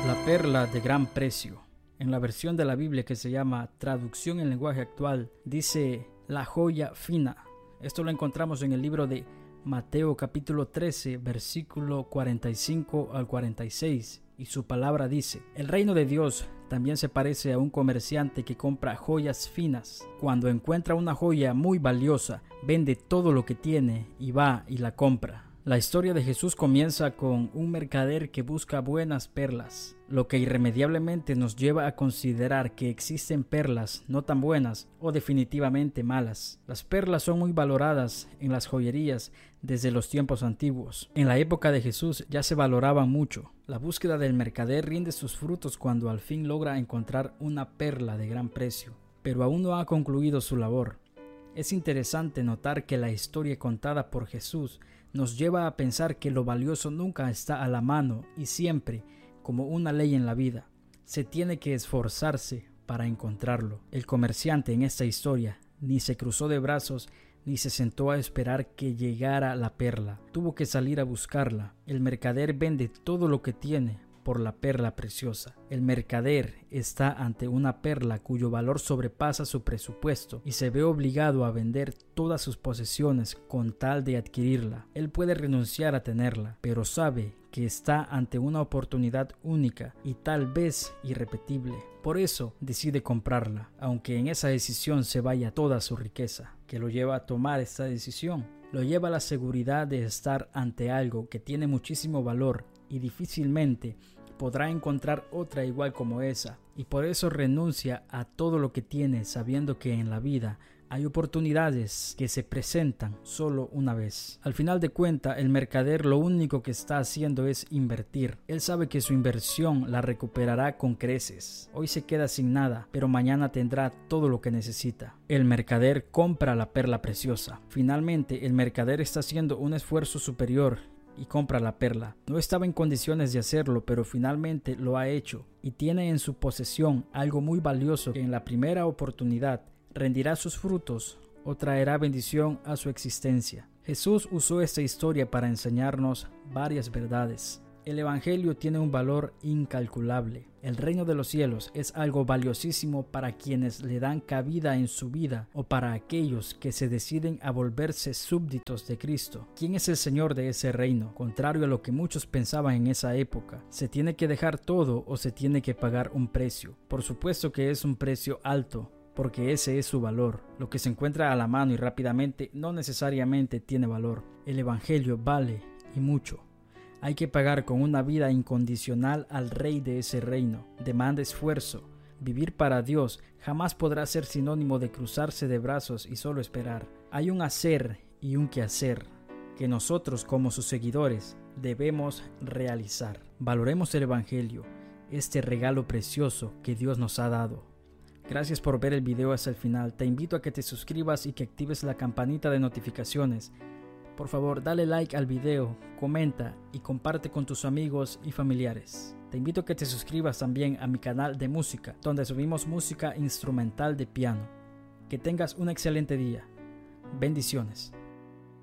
La perla de gran precio. En la versión de la Biblia que se llama Traducción en lenguaje actual, dice la joya fina. Esto lo encontramos en el libro de Mateo capítulo 13, versículo 45 al 46. Y su palabra dice: el reino de Dios también se parece a un comerciante que compra joyas finas. Cuando encuentra una joya muy valiosa, vende todo lo que tiene y va y la compra. La historia de Jesús comienza con un mercader que busca buenas perlas, lo que irremediablemente nos lleva a considerar que existen perlas no tan buenas o definitivamente malas. Las perlas son muy valoradas en las joyerías desde los tiempos antiguos. En la época de Jesús ya se valoraban mucho. La búsqueda del mercader rinde sus frutos cuando al fin logra encontrar una perla de gran precio, pero aún no ha concluido su labor. Es interesante notar que la historia contada por Jesús nos lleva a pensar que lo valioso nunca está a la mano y siempre, como una ley en la vida, se tiene que esforzarse para encontrarlo. El comerciante en esta historia ni se cruzó de brazos ni se sentó a esperar que llegara la perla. Tuvo que salir a buscarla. El mercader vende todo lo que tiene por la perla preciosa. El mercader está ante una perla cuyo valor sobrepasa su presupuesto y se ve obligado a vender todas sus posesiones con tal de adquirirla. Él puede renunciar a tenerla, pero sabe que está ante una oportunidad única y tal vez irrepetible. Por eso decide comprarla, aunque en esa decisión se vaya toda su riqueza. ¿Qué lo lleva a tomar esta decisión? Lo lleva a la seguridad de estar ante algo que tiene muchísimo valor y difícilmente podrá encontrar otra igual como esa, y por eso renuncia a todo lo que tiene, sabiendo que en la vida hay oportunidades que se presentan solo una vez. Al final de cuentas, el mercader lo único que está haciendo es invertir. Él sabe que su inversión la recuperará con creces. Hoy se queda sin nada, pero mañana tendrá todo lo que necesita. El mercader compra la perla preciosa. Finalmente, el mercader está haciendo un esfuerzo superior y compra la perla. No estaba en condiciones de hacerlo, pero finalmente lo ha hecho y tiene en su posesión algo muy valioso que en la primera oportunidad rendirá sus frutos o traerá bendición a su existencia. Jesús usó esta historia para enseñarnos varias verdades. El Evangelio tiene un valor incalculable. El reino de los cielos es algo valiosísimo para quienes le dan cabida en su vida o para aquellos que se deciden a volverse súbditos de Cristo. ¿Quién es el Señor de ese reino? Contrario a lo que muchos pensaban en esa época, ¿se tiene que dejar todo o se tiene que pagar un precio? Por supuesto que es un precio alto, porque ese es su valor. Lo que se encuentra a la mano y rápidamente no necesariamente tiene valor. El Evangelio vale y mucho. Hay que pagar con una vida incondicional al Rey de ese reino. Demanda esfuerzo. Vivir para Dios jamás podrá ser sinónimo de cruzarse de brazos y solo esperar. Hay un hacer y un quehacer que nosotros como sus seguidores debemos realizar. Valoremos el Evangelio, este regalo precioso que Dios nos ha dado. Gracias por ver el video hasta el final. Te invito a que te suscribas y que actives la campanita de notificaciones. Por favor, dale like al video, comenta y comparte con tus amigos y familiares. Te invito a que te suscribas también a mi canal de música, donde subimos música instrumental de piano. Que tengas un excelente día. Bendiciones.